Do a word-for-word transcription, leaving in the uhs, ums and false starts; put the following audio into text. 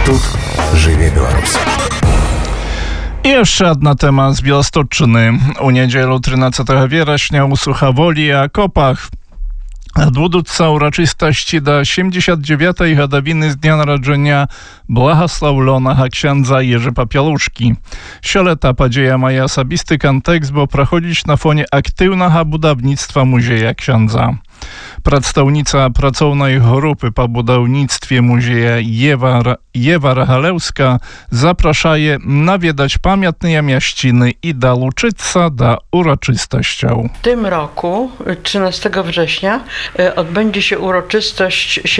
Тут жыве Беларусь. I jeszcze jedna temat z Białostocczyny. U niedzielu trynадцятага верасня у Сухаволі і Акопах адбудуцца ўрачыстасці да сямдзесят дзевятай гадавіны з дня нараджэння благаслаўлёнага księdza Jerzy Popiełuszki. Сёлета падзея мае асабісты кантэкст, бо праходзіць на фоне актыўнага будаўніцтва музея księdza. Прадстаўніца працоўнай групы па будаўніцтwie музея Ева, Ева Рагалеўска запрашае наведаць памятныя мясціны i долучыцца да урачыстасцяў. W tym roku, trzynastego września, odbędzie się uroczystość